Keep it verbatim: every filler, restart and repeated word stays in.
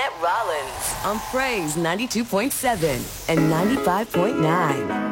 Rollins on Praise ninety-two point seven and ninety-five point nine.